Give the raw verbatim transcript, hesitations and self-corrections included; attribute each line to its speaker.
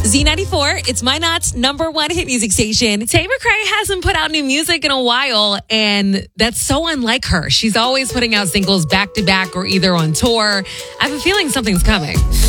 Speaker 1: Z ninety-four, it's My Knots number one hit music station. Tay McCray hasn't put out new music in a while, and that's so unlike her. She's always putting out singles back to back or either on tour. I have a feeling something's coming.